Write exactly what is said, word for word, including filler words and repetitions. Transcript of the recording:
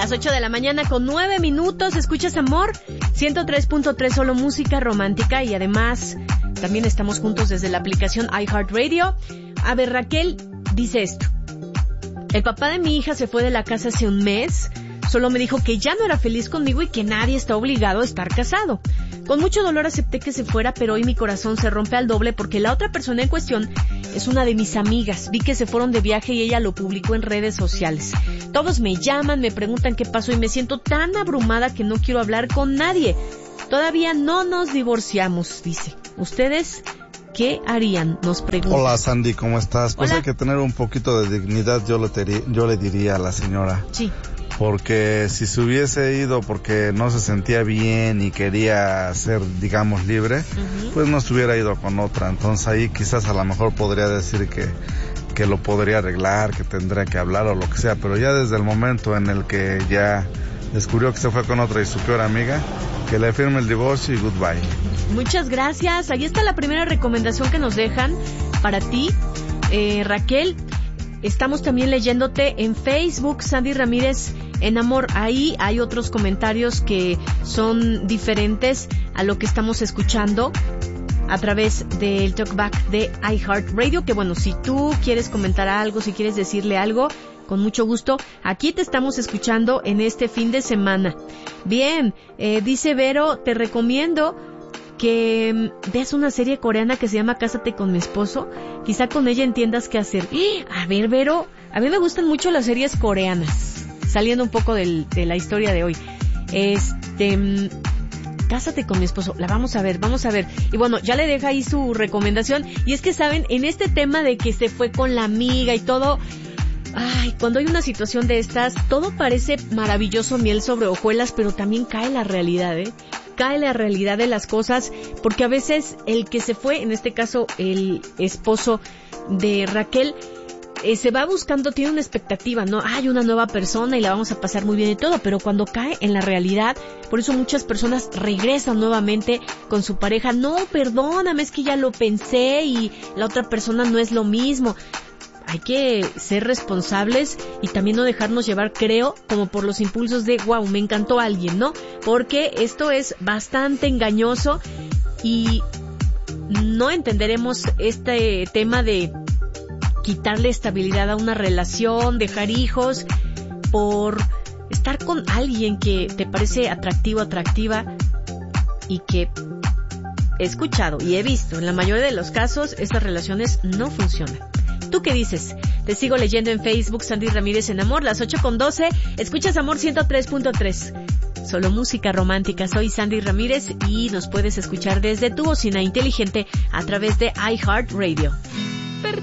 Las ocho de la mañana con nueve minutos. Escuchas Amor ciento tres punto tres, solo música romántica. Y además también estamos juntos desde la aplicación iHeartRadio. A ver, Raquel dice esto: el papá de mi hija se fue de la casa hace un mes. Solo me dijo que ya no era feliz conmigo y que nadie está obligado a estar casado. Con mucho dolor acepté que se fuera, pero hoy mi corazón se rompe al doble porque la otra persona en cuestión es una de mis amigas. Vi que se fueron de viaje y ella lo publicó en redes sociales. Todos me llaman, me preguntan qué pasó y me siento tan abrumada que no quiero hablar con nadie. Todavía no nos divorciamos, dice. ¿Ustedes qué harían? Nos preguntan. Hola, Sandy, ¿cómo estás? Pues Hola. Hay que tener un poquito de dignidad, yo le, teri- yo le diría a la señora. Sí. Porque si se hubiese ido porque no se sentía bien y quería ser, digamos, libre, uh-huh. pues no se hubiera ido con otra. Entonces ahí quizás a lo mejor podría decir que, que lo podría arreglar, que tendría que hablar o lo que sea. Pero ya desde el momento en el que ya descubrió que se fue con otra y su peor amiga, que le firme el divorcio y goodbye. Muchas gracias. Ahí está la primera recomendación que nos dejan para ti, eh, Raquel. Estamos también leyéndote en Facebook, Sandy Ramírez en Amor. Ahí hay otros comentarios que son diferentes a lo que estamos escuchando a través del Talkback de iHeartRadio, que bueno, si tú quieres comentar algo, si quieres decirle algo, con mucho gusto, aquí te estamos escuchando en este fin de semana. Bien, eh, dice Vero, te recomiendo que veas una serie coreana que se llama Cásate con mi esposo. Quizá con ella entiendas qué hacer. A ver, Vero, a mí me gustan mucho las series coreanas, saliendo un poco del, de la historia de hoy. Este, Cásate con mi esposo, la vamos a ver, vamos a ver. Y bueno, ya le deja ahí su recomendación. Y es que saben, en este tema de que se fue con la amiga y todo, ay, cuando hay una situación de estas, todo parece maravilloso, miel sobre hojuelas, pero también cae la realidad, ¿eh? Cae la realidad de las cosas, porque a veces el que se fue, en este caso el esposo de Raquel, eh, se va buscando, tiene una expectativa, ¿no? Hay una nueva persona y la vamos a pasar muy bien y todo, pero cuando cae en la realidad, por eso muchas personas regresan nuevamente con su pareja. No, perdóname, es que ya lo pensé y la otra persona no es lo mismo. Hay que ser responsables y también no dejarnos llevar, creo, como por los impulsos de wow, me encantó alguien, ¿no? Porque esto es bastante engañoso y no entenderemos este tema de quitarle estabilidad a una relación, dejar hijos por estar con alguien que te parece atractivo, atractiva y que he escuchado y he visto en la mayoría de los casos estas relaciones no funcionan. ¿Tú qué dices? Te sigo leyendo en Facebook, Sandy Ramírez en Amor, las ocho con doce. Escuchas Amor ciento tres punto tres. Solo música romántica. Soy Sandy Ramírez y nos puedes escuchar desde tu bocina inteligente a través de iHeartRadio.